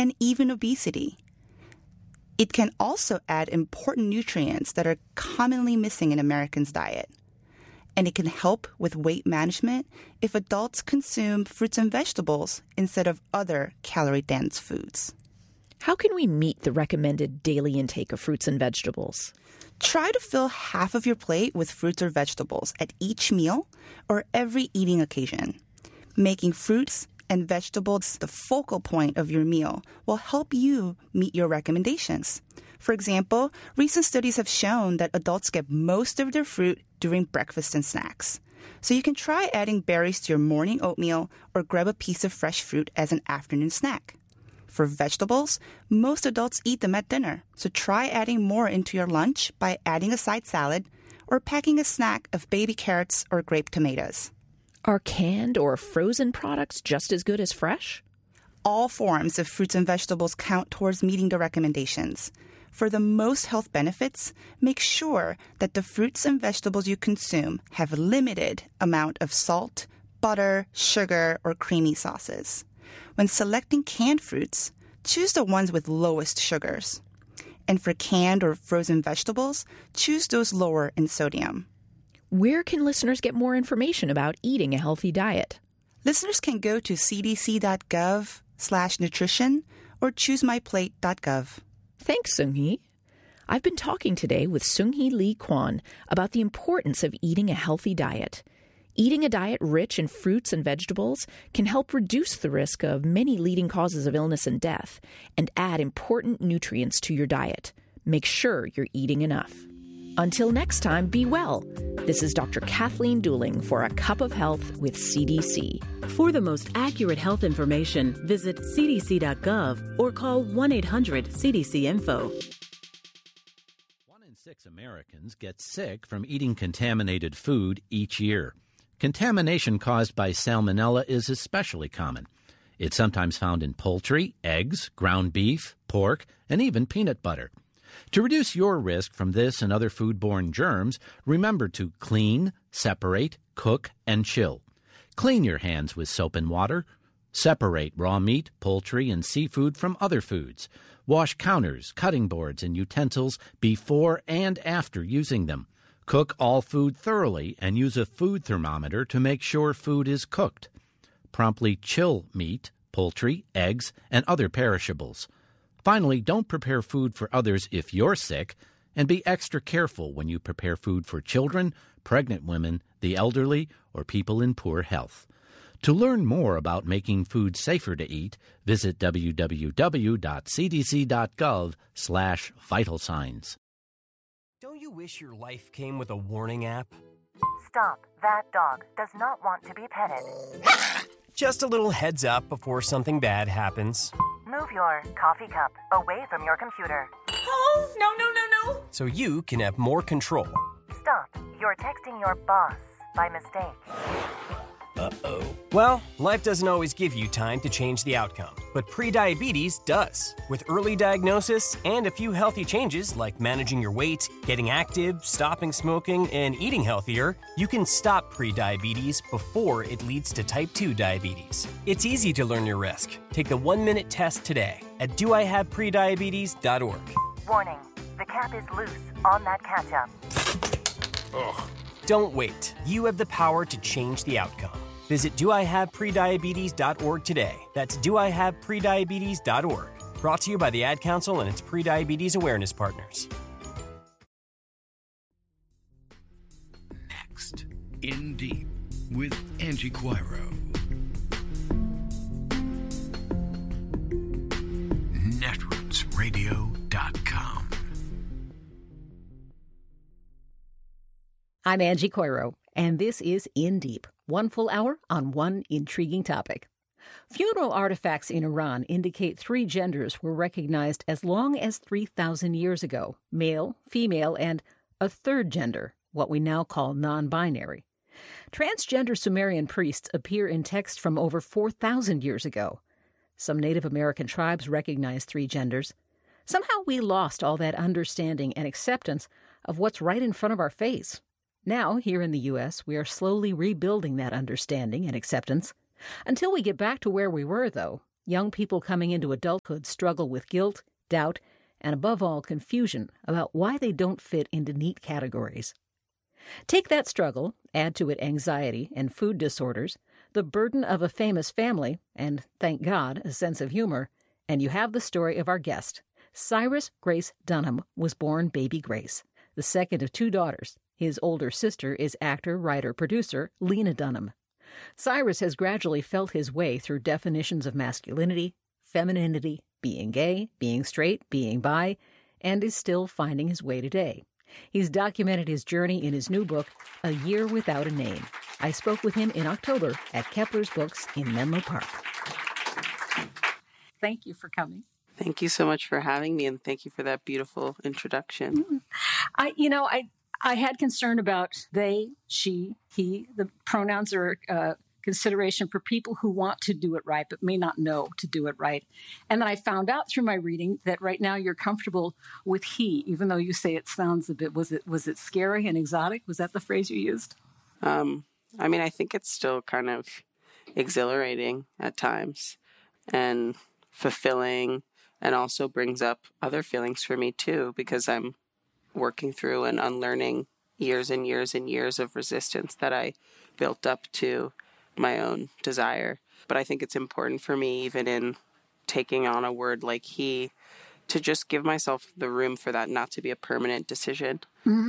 and even obesity. It can also add important nutrients that are commonly missing in Americans' diet. And it can help with weight management if adults consume fruits and vegetables instead of other calorie-dense foods. How can we meet the recommended daily intake of fruits and vegetables? Try to fill half of your plate with fruits or vegetables at each meal or every eating occasion. Making fruits and vegetables the focal point of your meal will help you meet your recommendations. For example, recent studies have shown that adults get most of their fruit during breakfast and snacks. So you can try adding berries to your morning oatmeal or grab a piece of fresh fruit as an afternoon snack. For vegetables, most adults eat them at dinner, so try adding more into your lunch by adding a side salad or packing a snack of baby carrots or grape tomatoes. Are canned or frozen products just as good as fresh? All forms of fruits and vegetables count towards meeting the recommendations. For the most health benefits, make sure that the fruits and vegetables you consume have a limited amount of salt, butter, sugar, or creamy sauces. When selecting canned fruits, choose the ones with lowest sugars. And for canned or frozen vegetables, choose those lower in sodium. Where can listeners get more information about eating a healthy diet? Listeners can go to cdc.gov/nutrition or choosemyplate.gov. Thanks, Seung-hee. I've been talking today with Seung-hee Lee Kwon about the importance of eating a healthy diet. Eating a diet rich in fruits and vegetables can help reduce the risk of many leading causes of illness and death and add important nutrients to your diet. Make sure you're eating enough. Until next time, be well. This is Dr. Kathleen Dooling for A Cup of Health with CDC. For the most accurate health information, visit cdc.gov or call 1-800-CDC-INFO. 1 in 6 Americans get sick from eating contaminated food each year. Contamination caused by salmonella is especially common. It's sometimes found in poultry, eggs, ground beef, pork, and even peanut butter. To reduce your risk from this and other foodborne germs, remember to clean, separate, cook, and chill. Clean your hands with soap and water. Separate raw meat, poultry, and seafood from other foods. Wash counters, cutting boards, and utensils before and after using them. Cook all food thoroughly and use a food thermometer to make sure food is cooked. Promptly chill meat, poultry, eggs, and other perishables. Finally, don't prepare food for others if you're sick, and be extra careful when you prepare food for children, pregnant women, the elderly, or people in poor health. To learn more about making food safer to eat, visit www.cdc.gov/vital signs. Don't you wish your life came with a warning app? Stop. That dog does not want to be petted. Just a little heads up before something bad happens. Move your coffee cup away from your computer. Oh, no. So you can have more control. Stop. You're texting your boss by mistake. Uh-oh. Well, life doesn't always give you time to change the outcome, but prediabetes does. With early diagnosis and a few healthy changes like managing your weight, getting active, stopping smoking, and eating healthier, you can stop prediabetes before it leads to type 2 diabetes. It's easy to learn your risk. Take the 1-minute test today at doihaveprediabetes.org. Warning. The cap is loose on that ketchup. Ugh. Don't wait. You have the power to change the outcome. Visit doihaveprediabetes.org today. That's doihaveprediabetes.org. Brought to you by the Ad Council and its prediabetes awareness partners. Next, In Deep with Angie Quiro. Netrootsradio.com. I'm Angie Quiro, and this is In Deep, one full hour on one intriguing topic. Funeral artifacts in Iran indicate 3 genders were recognized as long as 3,000 years ago: male, female, and a third gender, what we now call non-binary. Transgender Sumerian priests appear in text from over 4,000 years ago. Some Native American tribes recognized 3 genders. Somehow we lost all that understanding and acceptance of what's right in front of our face. Now, here in the U.S., we are slowly rebuilding that understanding and acceptance. Until we get back to where we were, though, young people coming into adulthood struggle with guilt, doubt, and above all, confusion about why they don't fit into neat categories. Take that struggle, add to it anxiety and food disorders, the burden of a famous family, and, thank God, a sense of humor, and you have the story of our guest. Cyrus Grace Dunham was born baby Grace, the second of 2 daughters. His older sister is actor, writer, producer Lena Dunham. Cyrus has gradually felt his way through definitions of masculinity, femininity, being gay, being straight, being bi, and is still finding his way today. He's documented his journey in his new book, A Year Without a Name. I spoke with him in October at Kepler's Books in Menlo Park. Thank you for coming. Thank you so much for having me, and thank you for that beautiful introduction. I had concern about they, she, he. The pronouns are consideration for people who want to do it right but may not know to do it right. And then I found out through my reading that right now you're comfortable with he, even though you say it sounds a bit, was it scary and exotic? Was that the phrase you used? I think it's still kind of exhilarating at times and fulfilling, and also brings up other feelings for me too, because I'm working through and unlearning years and years and years of resistance that I built up to my own desire. But I think it's important for me, even in taking on a word like he, to just give myself the room for that not to be a permanent decision,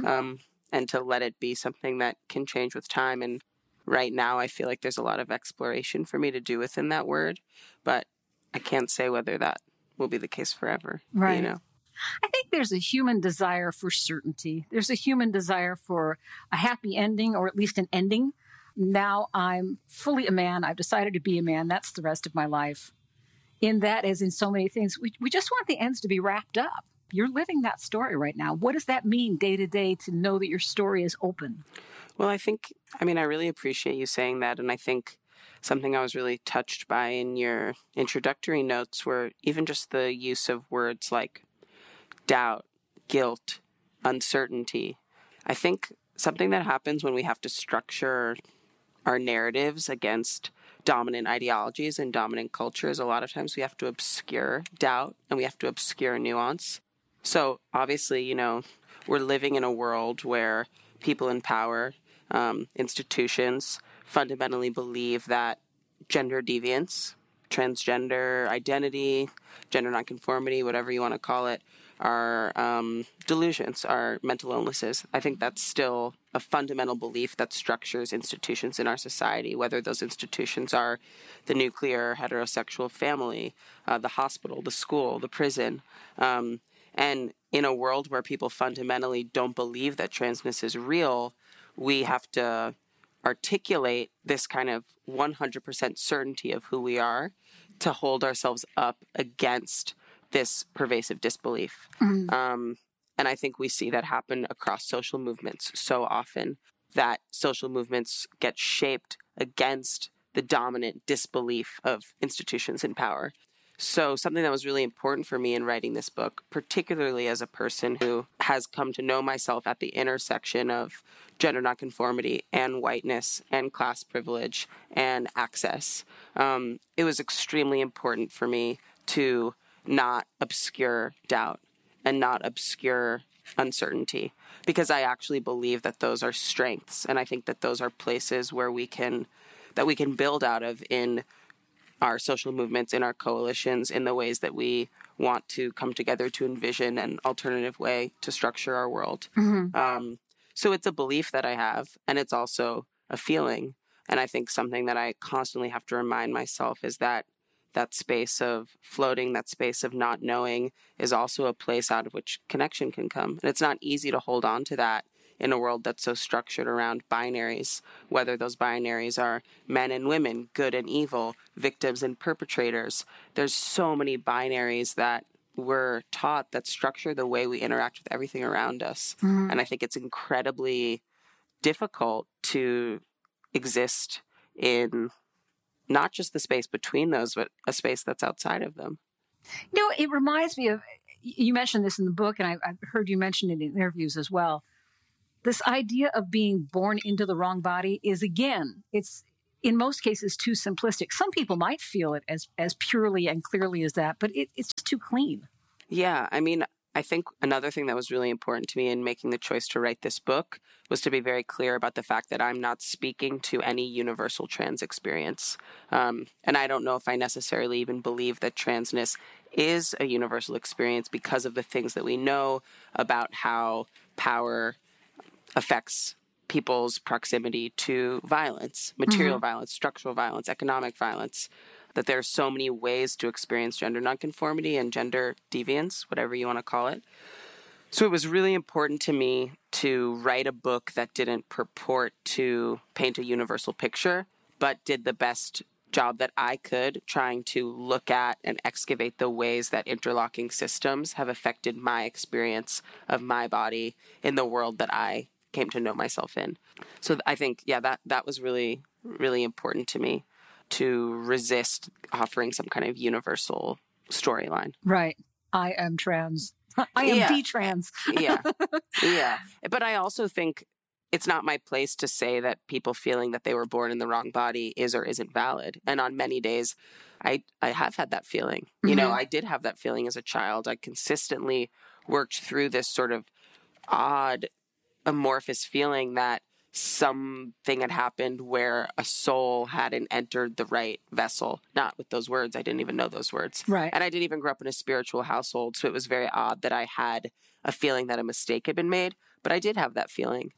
and to let it be something that can change with time. And right now I feel like there's a lot of exploration for me to do within that word, but I can't say whether that will be the case forever. Right. You know? I think there's a human desire for certainty. There's a human desire for a happy ending, or at least an ending. Now I'm fully a man. I've decided to be a man. That's the rest of my life. In that, as in so many things, we just want the ends to be wrapped up. You're living that story right now. What does that mean day to day to know that your story is open? Well, I really appreciate you saying that. And I think something I was really touched by in your introductory notes were even just the use of words like doubt, guilt, uncertainty. I think something that happens when we have to structure our narratives against dominant ideologies and dominant cultures, a lot of times we have to obscure doubt and we have to obscure nuance. So obviously, we're living in a world where people in power, institutions, fundamentally believe that gender deviance, transgender identity, gender nonconformity, whatever you want to call it, are delusions, are mental illnesses. I think that's still a fundamental belief that structures institutions in our society, whether those institutions are the nuclear heterosexual family, the hospital, the school, the prison. And in a world where people fundamentally don't believe that transness is real, we have to articulate this kind of 100% certainty of who we are to hold ourselves up against this pervasive disbelief. And I think we see that happen across social movements so often, that social movements get shaped against the dominant disbelief of institutions in power. So something that was really important for me in writing this book, particularly as a person who has come to know myself at the intersection of gender nonconformity and whiteness and class privilege and access, it was extremely important for me to not obscure doubt and not obscure uncertainty, because I actually believe that those are strengths. And I think that those are places where we can build out of in our social movements, in our coalitions, in the ways that we want to come together to envision an alternative way to structure our world. So it's a belief that I have, and it's also a feeling. And I think something that I constantly have to remind myself is that that space of floating, that space of not knowing, is also a place out of which connection can come. And it's not easy to hold on to that in a world that's so structured around binaries, whether those binaries are men and women, good and evil, victims and perpetrators. There's so many binaries that we're taught that structure the way we interact with everything around us. And I think it's incredibly difficult to exist in not just the space between those, but a space that's outside of them. It reminds me of, you mentioned this in the book, and I've heard you mention it in interviews as well. This idea of being born into the wrong body is, again, it's in most cases, too simplistic. Some people might feel it as purely and clearly as that, but it's just too clean. Yeah, I mean, I think another thing that was really important to me in making the choice to write this book was to be very clear about the fact that I'm not speaking to any universal trans experience. And I don't know if I necessarily even believe that transness is a universal experience because of the things that we know about how power affects people's proximity to violence, material violence, structural violence, economic violence. That there are so many ways to experience gender nonconformity and gender deviance, whatever you want to call it. So it was really important to me to write a book that didn't purport to paint a universal picture, but did the best job that I could trying to look at and excavate the ways that interlocking systems have affected my experience of my body in the world that I came to know myself in. So I think, that was really, really important to me, to resist offering some kind of universal storyline. Right. I am trans. I am the trans. Yeah. But I also think it's not my place to say that people feeling that they were born in the wrong body is or isn't valid. And on many days, I have had that feeling. You know, I did have that feeling as a child. I consistently worked through this sort of odd, amorphous feeling that something had happened where a soul hadn't entered the right vessel. Not with those words. I didn't even know those words. Right. And I didn't even grow up in a spiritual household. So it was very odd that I had a feeling that a mistake had been made. But I did have that feeling.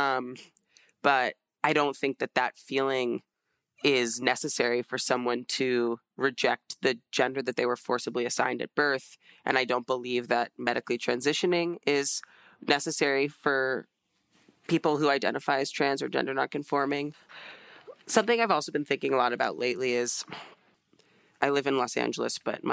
But I don't think that feeling is necessary for someone to reject the gender that they were forcibly assigned at birth. And I don't believe that medically transitioning is necessary for people who identify as trans or gender nonconforming. Something I've also been thinking a lot about lately is I live in Los Angeles, but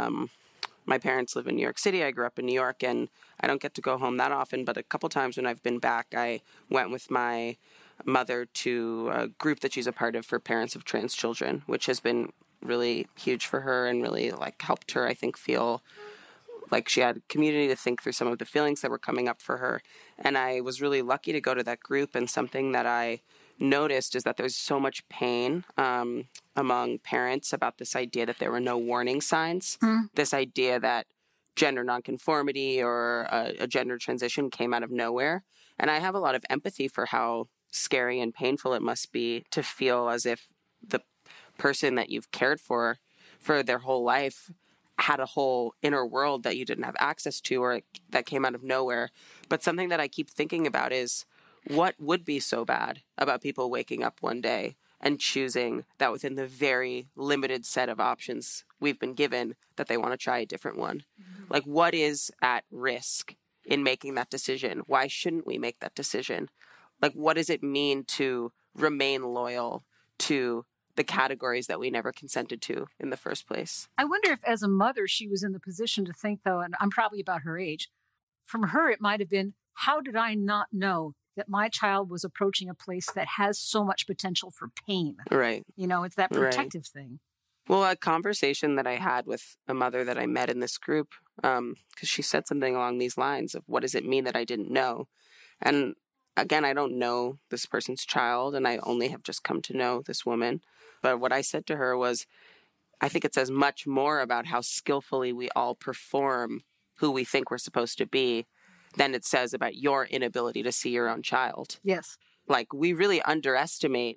my parents live in New York City. I grew up in New York, and I don't get to go home that often, but a couple times when I've been back, I went with my mother to a group that she's a part of for parents of trans children, which has been really huge for her and really helped her, I think, feel like she had community to think through some of the feelings that were coming up for her. And I was really lucky to go to that group. And something that I noticed is that there's so much pain among parents about this idea that there were no warning signs, this idea that gender nonconformity or a gender transition came out of nowhere. And I have a lot of empathy for how scary and painful it must be to feel as if the person that you've cared for their whole life had a whole inner world that you didn't have access to or that came out of nowhere. But something that I keep thinking about is what would be so bad about people waking up one day and choosing that within the very limited set of options we've been given that they want to try a different one. Like, what is at risk in making that decision? Why shouldn't we make that decision? Like, what does it mean to remain loyal to the categories that we never consented to in the first place? I wonder if as a mother, she was in the position to think, though, and I'm probably about her age, from her, it might have been, how did I not know that my child was approaching a place that has so much potential for pain? Right. You know, it's that protective thing. Well, a conversation that I had with a mother that I met in this group, because she said something along these lines of, what does it mean that I didn't know? And again, I don't know this person's child, and I only have just come to know this woman. But what I said to her was, I think it says much more about how skillfully we all perform who we think we're supposed to be than it says about your inability to see your own child. Yes. Like, we really underestimate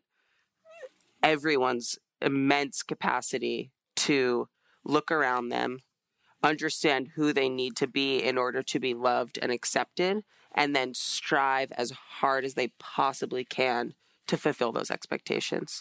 everyone's immense capacity to look around them, understand who they need to be in order to be loved and accepted, and then strive as hard as they possibly can to fulfill those expectations.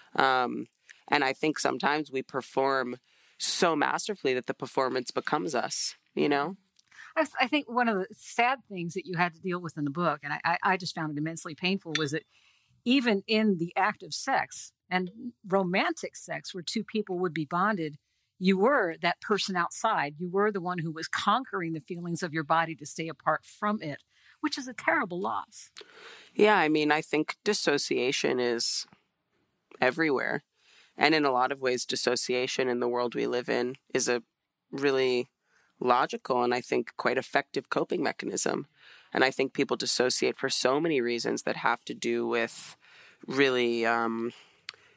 And I think sometimes we perform so masterfully that the performance becomes us, you know? I think one of the sad things that you had to deal with in the book, and I just found it immensely painful, was that even in the act of sex and romantic sex where two people would be bonded, you were that person outside. You were the one who was conquering the feelings of your body to stay apart from it, which is a terrible loss. Yeah, I mean, I think dissociation is everywhere. And in a lot of ways, dissociation in the world we live in is a really logical and I think quite effective coping mechanism. And I think people dissociate for so many reasons that have to do with really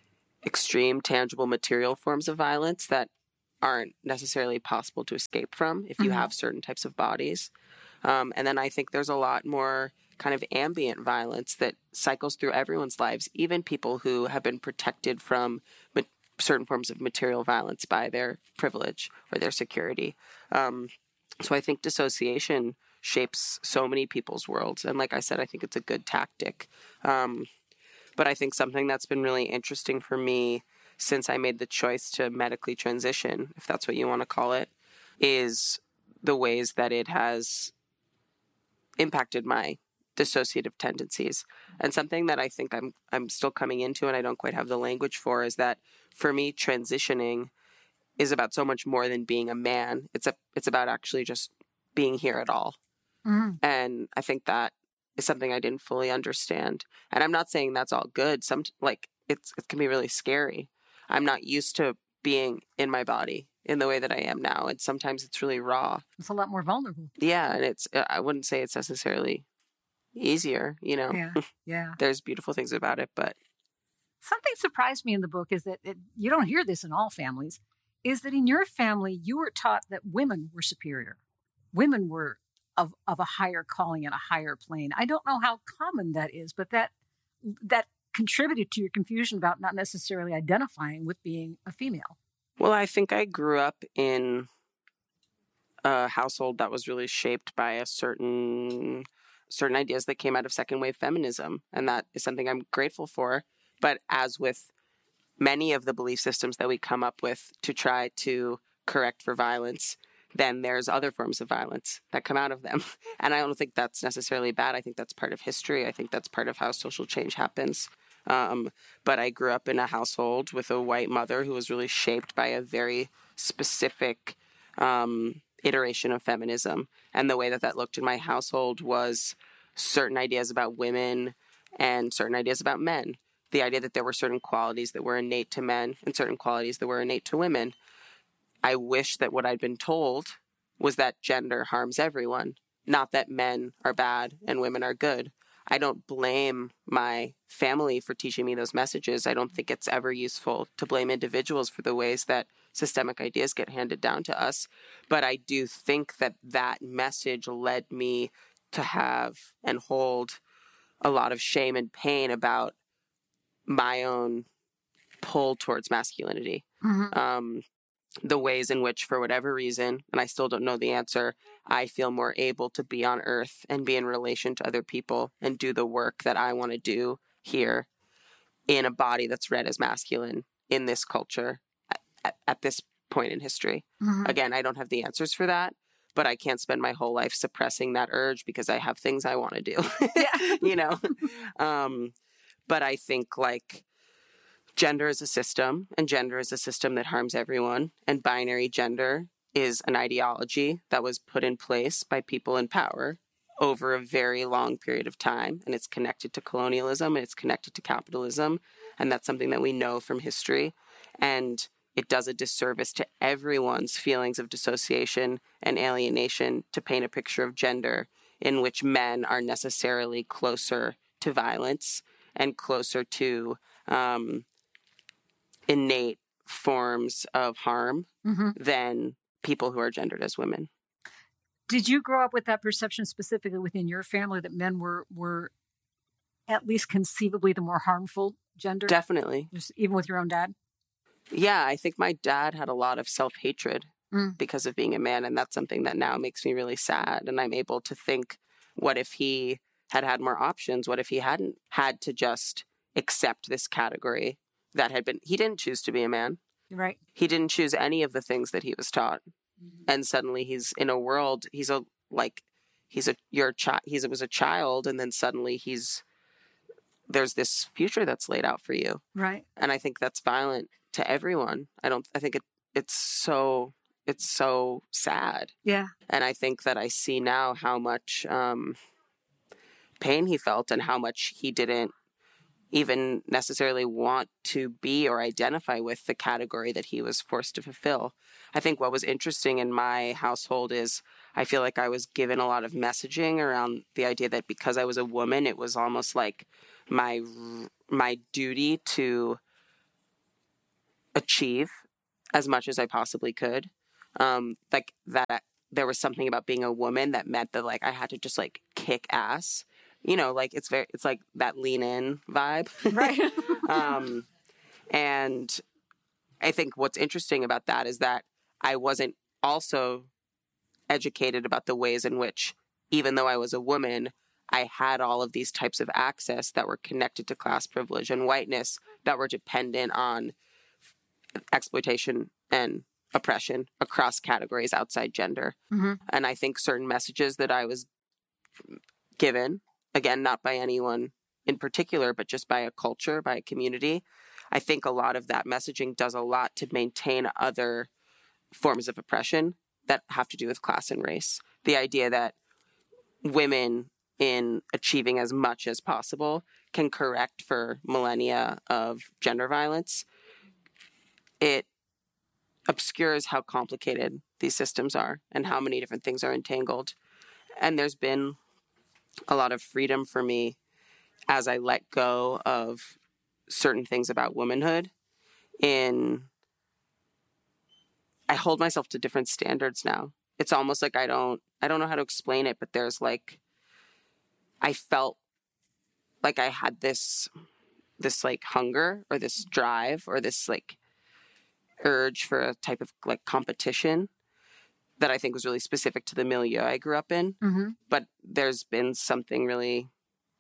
extreme, tangible, material forms of violence that aren't necessarily possible to escape from if you have certain types of bodies. And then I think there's a lot more kind of ambient violence that cycles through everyone's lives, even people who have been protected from certain forms of material violence by their privilege or their security. So I think dissociation shapes so many people's worlds. And like I said, I think it's a good tactic. But I think something that's been really interesting for me since I made the choice to medically transition, if that's what you want to call it, is the ways that it has impacted my dissociative tendencies. And something that I think I'm still coming into and I don't quite have the language for is that for me, transitioning is about so much more than being a man. It's about actually just being here at all. And I think that is something I didn't fully understand. And I'm not saying that's all good. It can be really scary. I'm not used to being in my body in the way that I am now. And sometimes it's really raw. It's a lot more vulnerable. Yeah. And I wouldn't say it's necessarily easier, Yeah. There's beautiful things about it, but something surprised me in the book is that you don't hear this in all families, is that in your family, you were taught that women were superior. Women were of a higher calling and a higher plane. I don't know how common that is, but that contributed to your confusion about not necessarily identifying with being a female. Well, I think I grew up in a household that was really shaped by certain ideas that came out of second wave feminism. And that is something I'm grateful for. But as with many of the belief systems that we come up with to try to correct for violence, then there's other forms of violence that come out of them. And I don't think that's necessarily bad. I think that's part of history. I think that's part of how social change happens. But I grew up in a household with a white mother who was really shaped by a very specific iteration of feminism. And the way that looked in my household was certain ideas about women and certain ideas about men. The idea that there were certain qualities that were innate to men and certain qualities that were innate to women. I wish that what I'd been told was that gender harms everyone, not that men are bad and women are good. I don't blame my family for teaching me those messages. I don't think it's ever useful to blame individuals for the ways that systemic ideas get handed down to us. But I do think that message led me to have and hold a lot of shame and pain about my own pull towards masculinity. The ways in which, for whatever reason, and I still don't know the answer, I feel more able to be on earth and be in relation to other people and do the work that I want to do here in a body that's read as masculine in this culture at this point in history. Again, I don't have the answers for that, but I can't spend my whole life suppressing that urge because I have things I want to do, But I think gender is a system, and gender is a system that harms everyone. And binary gender is an ideology that was put in place by people in power over a very long period of time. And it's connected to colonialism, and it's connected to capitalism. And that's something that we know from history. And it does a disservice to everyone's feelings of dissociation and alienation to paint a picture of gender in which men are necessarily closer to violence and closer to innate forms of harm than people who are gendered as women. Did you grow up with that perception specifically within your family that men were at least conceivably the more harmful gender? Definitely. Just even with your own dad? Yeah, I think my dad had a lot of self-hatred because of being a man, and that's something that now makes me really sad. And I'm able to think, what if he had more options? What if he hadn't had to just accept this category that had been, he didn't choose to be a man. Right. He didn't choose any of the things that he was taught. And suddenly he's in a world, he was a child, and then suddenly there's this future that's laid out for you. Right. And I think that's violent to everyone. I think it's so sad. Yeah. And I think that I see now how much pain he felt and how much he didn't even necessarily want to be or identify with the category that he was forced to fulfill. I think what was interesting in my household is I feel like I was given a lot of messaging around the idea that because I was a woman, it was almost like my duty to achieve as much as I possibly could. Like that there was something about being a woman that meant that like I had to just like kick ass. You know, like it's like that lean in vibe. Right. And I think what's interesting about that is that I wasn't also educated about the ways in which, even though I was a woman, I had all of these types of access that were connected to class privilege and whiteness that were dependent on exploitation and oppression across categories outside gender. Mm-hmm. And I think certain messages that I was given, again, not by anyone in particular, but just by a culture, by a community, I think a lot of that messaging does a lot to maintain other forms of oppression that have to do with class and race. The idea that women, in achieving as much as possible, can correct for millennia of gender violence. It obscures how complicated these systems are and how many different things are entangled. And there's been a lot of freedom for me as I let go of certain things about womanhood. I hold myself to different standards now. It's almost like I don't know how to explain it, but there's like, I felt like I had this like hunger or this drive or this like urge for a type of like competition that I think was really specific to the milieu I grew up in. Mm-hmm. But there's been something really,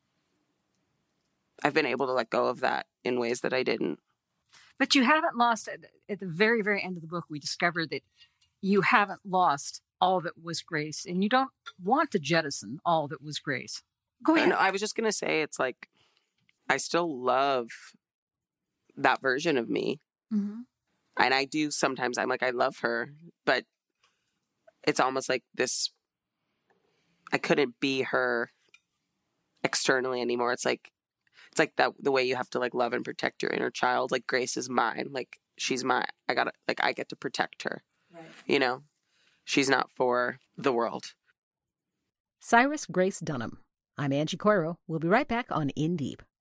I've been able to let go of that in ways that I didn't. But you haven't lost, at the very, very end of the book, we discovered that you haven't lost all that was grace, and you don't want to jettison all that was grace. Go ahead. No, I was just going to say, it's like, I still love that version of me. Mm-hmm. And I do sometimes, I'm like, I love her, but it's almost like this, I couldn't be her externally anymore. It's like that, the way you have to like love and protect your inner child. Like Grace is mine. Like she's mine. I get to protect her. Right. You know, she's not for the world. Cyrus Grace Dunham. I'm Angie Coiro. We'll be right back on In Deep.